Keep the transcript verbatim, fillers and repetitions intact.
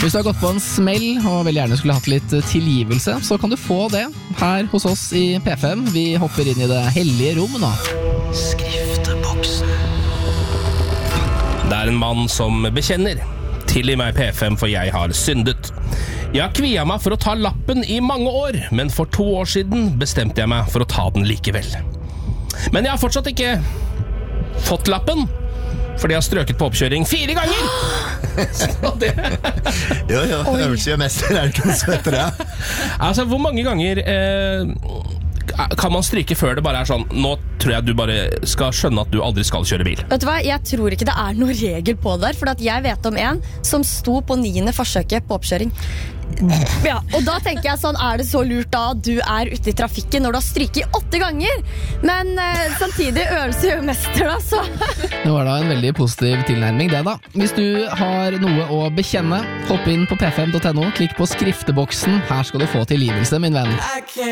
Hvis du har gått på en smell og veldig gjerne skulle hatt litt tilgivelse, så kan du få det her hos oss i P fem. Vi hopper inn i det hellige rom nå. Skrifteboksen. Det er en mann som bekjenner. Tilgi meg P fem, for jeg har syndet. Jeg har kviet meg for å ta lappen i mange år, men for to år siden bestemte jeg meg for å ta den likevel. Men jeg har fortsatt ikke fått lappen, fordi jeg har strøket på oppkjøring fire ganger. Så det... Jo, jo, øvelse gjør mester, er det ikke noe som heter det? Altså, hvor mange ganger eh, kan man stryke før det bare er sånn, nå tror jeg du bare skal skjønne at du aldri skal kjøre bil? Vet du hva, jeg tror ikke det er noen regel på det der, for at jeg vet om en som sto på niende forsøket på oppkjøring. Ja, og da tenker jeg sånn, er det så lurt da at du er ute i trafikken når du har stryket åtte ganger? Men eh, samtidig øvelse gjør mester da, så... Det var da en veldig positiv tilnærming det da. Hvis du har noe å bekjenne, hopp inn på p fem punktum no, klikk på skrifteboksen. Her skal du få tilgivelse, min venn.